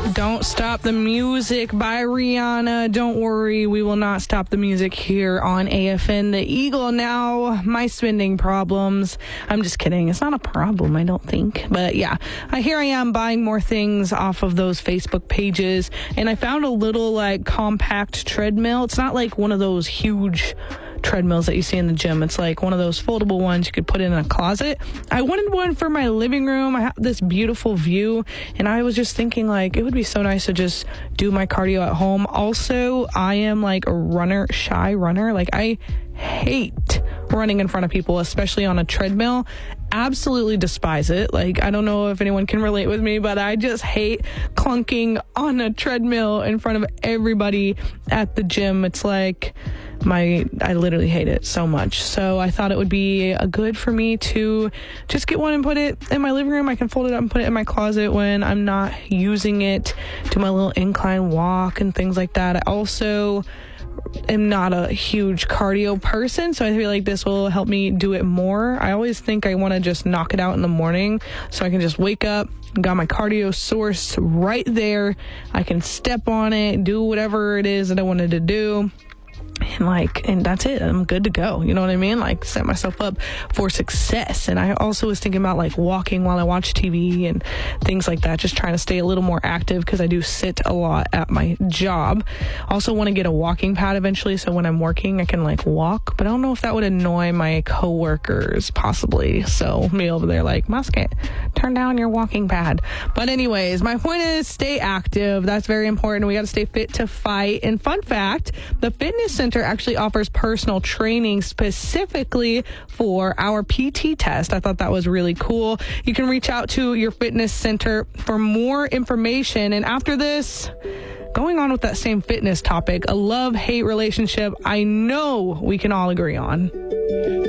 Don't Stop the Music by Rihanna. Don't worry, we will not stop the music here on AFN The Eagle. Now, my spending problems. I'm just kidding. It's not a problem, I don't think. But yeah, here I am buying more things off of those Facebook pages. And I found a little compact treadmill. It's not like one of those huge treadmills that you see in the gym. It's like one of those foldable ones you could put in a closet. I wanted one for my living room. I have this beautiful view, and I was just thinking it would be so nice to just do my cardio at home. Also, I am a shy runner. I hate running in front of people, especially on a treadmill. Absolutely despise it. I don't know if anyone can relate with me, but I just hate clunking on a treadmill in front of everybody at the gym. It's I literally hate it so much. So I thought it would be good for me to just get one and put it in my living room. I can fold it up and put it in my closet when I'm not using it, do my little incline walk and things like that. I also am not a huge cardio person, so I feel like this will help me do it more. I always think I want to just knock it out in the morning so I can just wake up, got my cardio source right there. I can step on it, do whatever it is that I wanted to do. And that's it. I'm good to go. You know what I mean? Set myself up for success. And I also was thinking about walking while I watch TV and things like that, just trying to stay a little more active because I do sit a lot at my job. Also want to get a walking pad eventually, so when I'm working I can walk, but I don't know if that would annoy my coworkers, possibly. So me over there Musket, turn down your walking pad. But anyways, my point is stay active. That's very important. We got to stay fit to fight. And fun fact, the fitness center actually offers personal training specifically for our PT test. I thought that was really cool. You can reach out to your fitness center for more information. And after this, going on with that same fitness topic, a love-hate relationship I know we can all agree on.